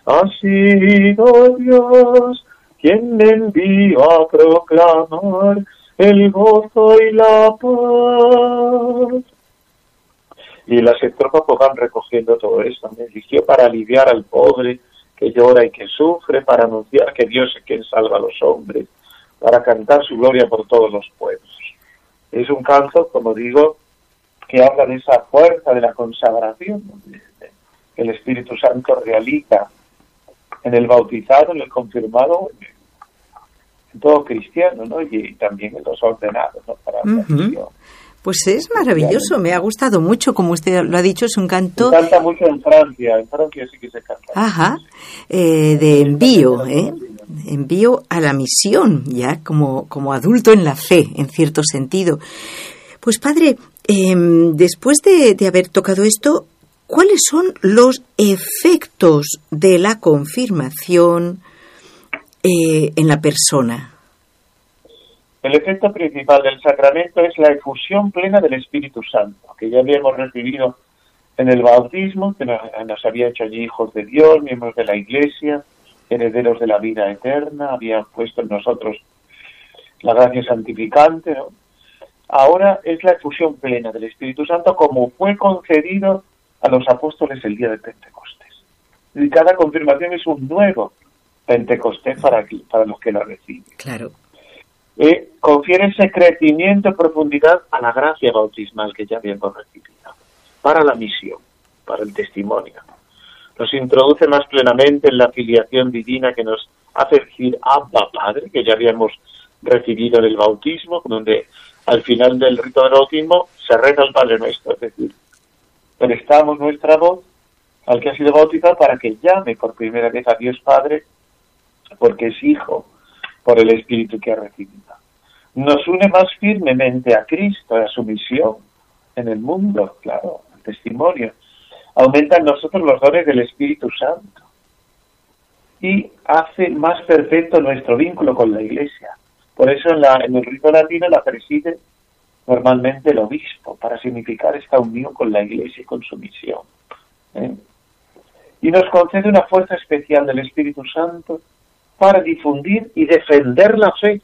Ha sido Dios quien me envió a proclamar el gozo y la paz. Y las estrofas pues van recogiendo todo esto. Me eligió para aliviar al pobre que llora y que sufre, para anunciar que Dios es quien salva a los hombres, para cantar su gloria por todos los pueblos. Es un canto, como digo, que habla de esa fuerza de la consagración que el Espíritu Santo realiza en el bautizado, en el confirmado, en todo cristiano, ¿no? Y también en los ordenados, ¿no? Para la misión. Pues es maravilloso, me ha gustado mucho, como usted lo ha dicho, es un canto... Se canta mucho en Francia sí que se canta. Ajá, de envío, envío a la misión, ya como adulto en la fe, en cierto sentido. Pues padre, después de haber tocado esto, ¿cuáles son los efectos de la confirmación en la persona? El efecto principal del sacramento es la efusión plena del Espíritu Santo, que ya habíamos recibido en el bautismo, que nos había hecho allí hijos de Dios, miembros de la Iglesia, herederos de la vida eterna, había puesto en nosotros la gracia santificante, ¿no? Ahora es la efusión plena del Espíritu Santo como fue concedido a los apóstoles el día de Pentecostés. Y cada confirmación es un nuevo Pentecostés para los que la reciben. Claro. Confiere ese crecimiento y profundidad a la gracia bautismal que ya habíamos recibido, para la misión, para el testimonio. Nos introduce más plenamente en la filiación divina que nos hace decir Abba Padre, que ya habíamos recibido en el bautismo, donde al final del rito del bautismo se reza el Padre Nuestro, es decir, prestamos nuestra voz al que ha sido bautizado para que llame por primera vez a Dios Padre, porque es hijo por el Espíritu que ha recibido. Nos une más firmemente a Cristo, a su misión en el mundo, claro, el testimonio. Aumenta en nosotros los dones del Espíritu Santo y hace más perfecto nuestro vínculo con la Iglesia. Por eso en el rito latino la preside normalmente el obispo, para significar esta unión con la Iglesia y con su misión. Y nos concede una fuerza especial del Espíritu Santo para difundir y defender la fe.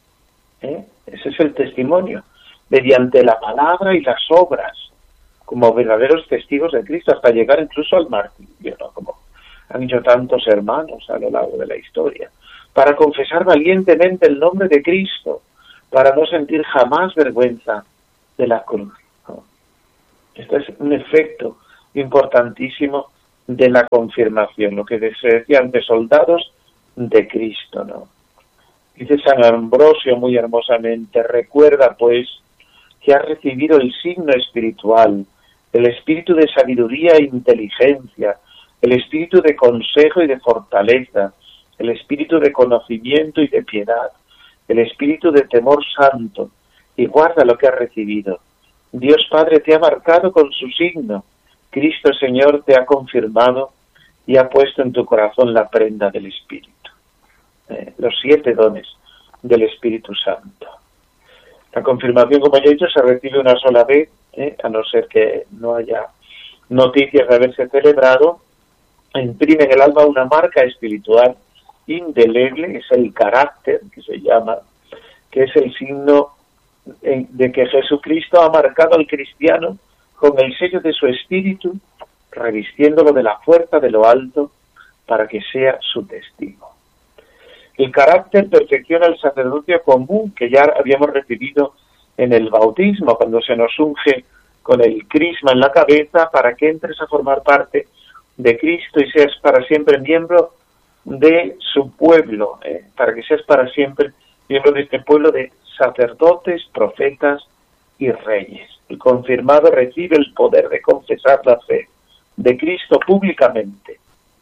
Ese es el testimonio, mediante la palabra y las obras, como verdaderos testigos de Cristo, hasta llegar incluso al martirio, ¿no? Como han hecho tantos hermanos a lo largo de la historia, para confesar valientemente el nombre de Cristo, para no sentir jamás vergüenza de la cruz, ¿no? Esto es un efecto importantísimo de la confirmación, lo que se decía antes, soldados de Cristo, ¿no? Dice San Ambrosio muy hermosamente: recuerda pues que has recibido el signo espiritual, el espíritu de sabiduría e inteligencia, el espíritu de consejo y de fortaleza, el espíritu de conocimiento y de piedad, el espíritu de temor santo, y guarda lo que has recibido. Dios Padre te ha marcado con su signo, Cristo Señor te ha confirmado y ha puesto en tu corazón la prenda del Espíritu. Los 7 dones del Espíritu Santo. La confirmación, como ya he dicho, se recibe una sola vez, a no ser que no haya noticias de haberse celebrado. Imprime en el alma una marca espiritual indeleble, es el carácter que se llama, que es el signo de que Jesucristo ha marcado al cristiano con el sello de su espíritu, revistiéndolo de la fuerza de lo alto para que sea su testigo. El carácter perfecciona el sacerdocio común que ya habíamos recibido en el bautismo, cuando se nos unge con el crisma en la cabeza para que entres a formar parte de Cristo y seas para siempre miembro de su pueblo, para que seas para siempre miembro de este pueblo de sacerdotes, profetas y reyes. El confirmado recibe el poder de confesar la fe de Cristo públicamente.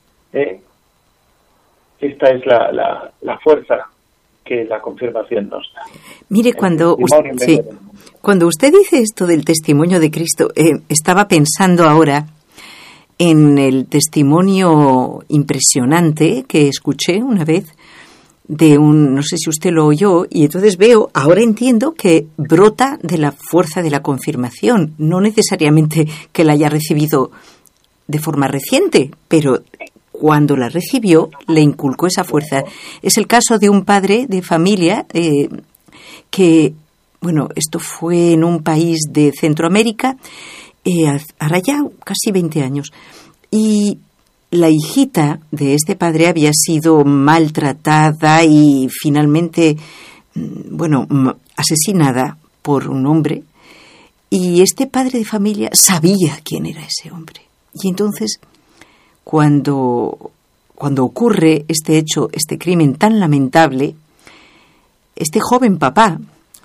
Esta es la fuerza que la confirmación nos da. Mire, cuando usted dice esto del testimonio de Cristo, estaba pensando ahora en el testimonio impresionante que escuché una vez de no sé si usted lo oyó, y entonces ahora entiendo que brota de la fuerza de la confirmación, no necesariamente que la haya recibido de forma reciente, pero cuando la recibió, le inculcó esa fuerza. Es el caso de un padre de familia que, bueno, esto fue en un país de Centroamérica, hará ya casi 20 años. Y la hijita de este padre había sido maltratada y finalmente, bueno, asesinada por un hombre. Y este padre de familia sabía quién era ese hombre. Y entonces, cuando ocurre este hecho, este crimen tan lamentable, este joven papá,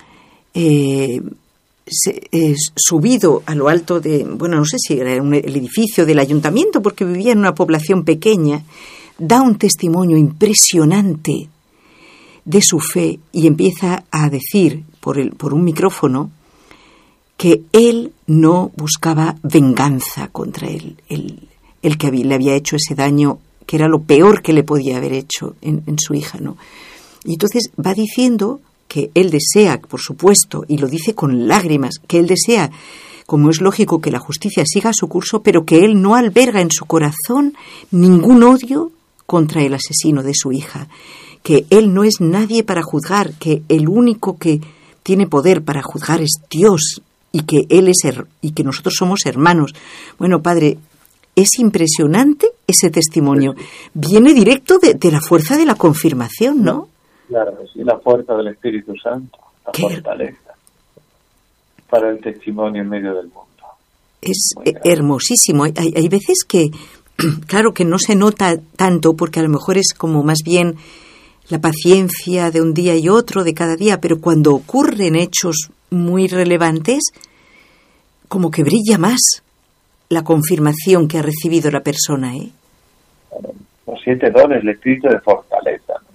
subido a lo alto de, bueno, no sé si era el edificio del ayuntamiento, porque vivía en una población pequeña, da un testimonio impresionante de su fe y empieza a decir por un micrófono que él no buscaba venganza contra él, el que le había hecho ese daño, que era lo peor que le podía haber hecho en su hija, ¿no? Y entonces va diciendo que él desea, por supuesto, y lo dice con lágrimas, que él desea, como es lógico, que la justicia siga su curso, pero que él no alberga en su corazón ningún odio contra el asesino de su hija, que él no es nadie para juzgar, que el único que tiene poder para juzgar es Dios, y que él y que nosotros somos hermanos. Bueno, padre, es impresionante ese testimonio. Viene directo de la fuerza de la confirmación, ¿no? Claro, sí, la fuerza del Espíritu Santo, la fortaleza para el testimonio en medio del mundo. Es hermosísimo. Hay veces que, claro, que no se nota tanto, porque a lo mejor es como más bien la paciencia de un día y otro, de cada día, pero cuando ocurren hechos muy relevantes, como que brilla más la confirmación que ha recibido la persona, ¿eh? Los 7 dones, el espíritu de fortaleza, ¿no?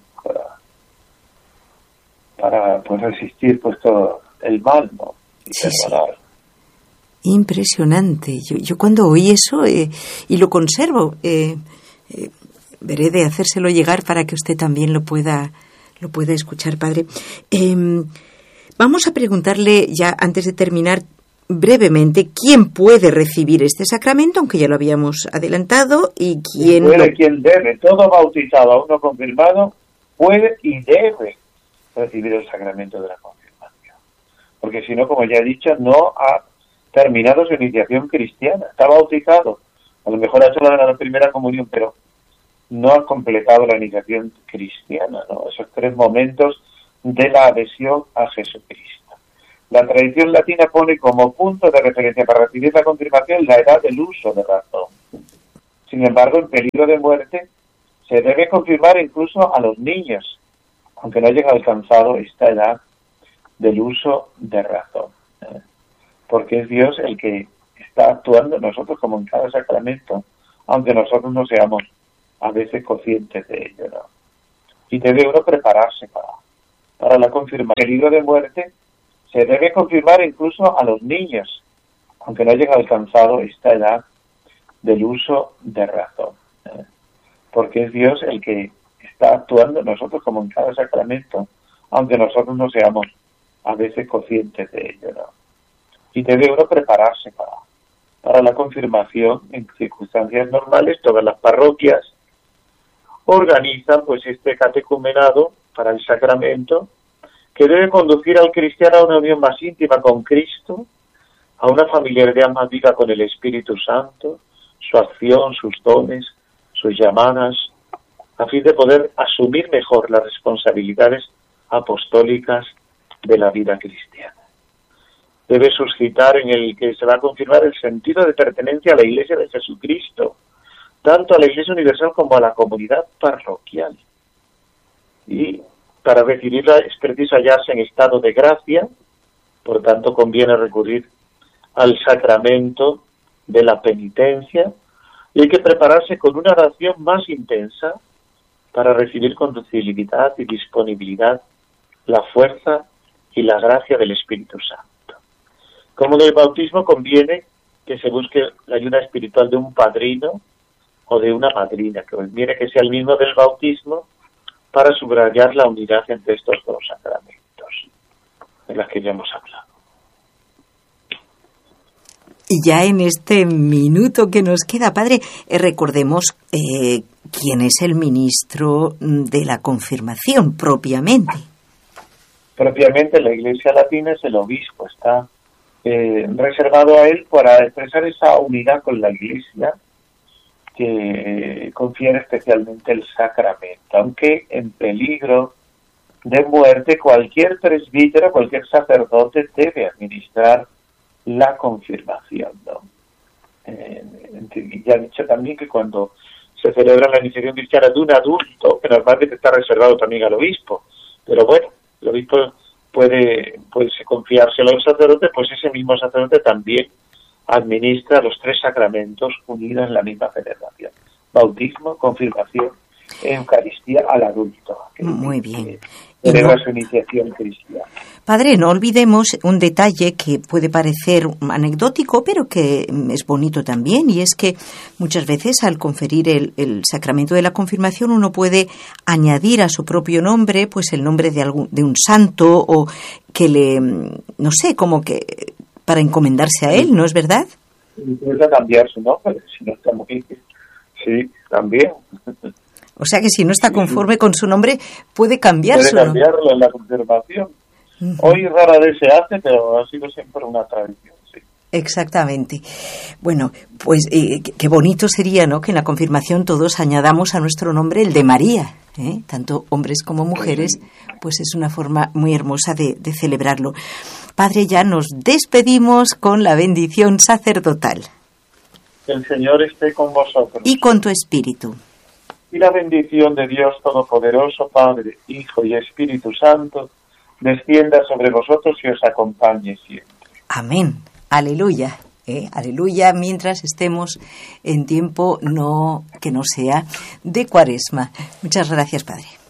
para pues resistir pues todo el mal, ¿no? Y perdonar. Sí. Impresionante. Yo cuando oí eso y lo conservo, veré de hacérselo llegar para que usted también lo pueda escuchar, padre. Vamos a preguntarle ya antes de terminar brevemente quién puede recibir este sacramento, aunque ya lo habíamos adelantado, y quién puede, quién debe. Todo bautizado, aún no confirmado, puede y debe recibir el sacramento de la confirmación, porque si no, como ya he dicho, no ha terminado su iniciación cristiana. Está bautizado, a lo mejor ha hecho la primera comunión, pero no ha completado la iniciación cristiana, ¿no? Esos 3 momentos de la adhesión a Jesucristo. La tradición latina pone como punto de referencia para recibir la confirmación la edad del uso de razón. Sin embargo, en peligro de muerte se debe confirmar incluso a los niños, aunque no hayan alcanzado esta edad del uso de razón, porque es Dios el que está actuando en nosotros como en cada sacramento, aunque nosotros no seamos a veces conscientes de ello, ¿no? Y debe uno prepararse para la confirmación. En peligro de muerte se debe confirmar incluso a los niños, aunque no hayan alcanzado esta edad del uso de razón, porque es Dios el que está actuando en nosotros como en cada sacramento, aunque nosotros no seamos a veces conscientes de ello, ¿no? Y debe uno prepararse para la confirmación en circunstancias normales. Todas las parroquias organizan pues este catecumenado para el sacramento, que debe conducir al cristiano a una unión más íntima con Cristo, a una familiaridad más viva con el Espíritu Santo, su acción, sus dones, sus llamadas, a fin de poder asumir mejor las responsabilidades apostólicas de la vida cristiana. Debe suscitar en el que se va a confirmar el sentido de pertenencia a la Iglesia de Jesucristo, tanto a la Iglesia universal como a la comunidad parroquial. Y para recibirla es preciso hallarse en estado de gracia, por tanto conviene recurrir al sacramento de la penitencia, y hay que prepararse con una oración más intensa para recibir con docilidad y disponibilidad la fuerza y la gracia del Espíritu Santo. Como en el bautismo conviene que se busque la ayuda espiritual de un padrino o de una madrina, que conviene que sea el mismo del bautismo, para subrayar la unidad entre estos 2 sacramentos de las que ya hemos hablado. Y ya en este minuto que nos queda, padre, recordemos quién es el ministro de la confirmación propiamente. Propiamente la Iglesia Latina es el obispo, está reservado a él para expresar esa unidad con la Iglesia que confiere especialmente el sacramento, aunque en peligro de muerte cualquier presbítero, cualquier sacerdote debe administrar la confirmación, ¿no? Ya he dicho también que cuando se celebra la iniciación cristiana de un adulto, que normalmente está reservado también al obispo, pero bueno, el obispo puede confiárselo al sacerdote, pues ese mismo sacerdote también administra los 3 sacramentos unidos en la misma celebración: bautismo, confirmación, Eucaristía al adulto. Muy bien. Celebra su iniciación cristiana. Padre, no olvidemos un detalle que puede parecer anecdótico, pero que es bonito también, y es que muchas veces al conferir el sacramento de la confirmación uno puede añadir a su propio nombre pues el nombre de un santo, o que no sé, como que para encomendarse a él, ¿no es verdad? Puede cambiar su nombre, si no está muy bien. Sí, también. O sea que si no está conforme con su nombre, puede cambiar su nombre. Puede cambiarlo en la confirmación. Uh-huh. Hoy rara vez se hace, pero ha sido siempre una tradición, sí. Exactamente. Bueno, pues qué bonito sería, ¿no?, que en la confirmación todos añadamos a nuestro nombre el de María, tanto hombres como mujeres, pues es una forma muy hermosa de celebrarlo. Padre, ya nos despedimos con la bendición sacerdotal. El Señor esté con vosotros. Y con tu espíritu. Y la bendición de Dios Todopoderoso, Padre, Hijo y Espíritu Santo, descienda sobre vosotros y os acompañe siempre. Amén. Aleluya. Aleluya, mientras estemos en tiempo que no sea de Cuaresma. Muchas gracias, Padre.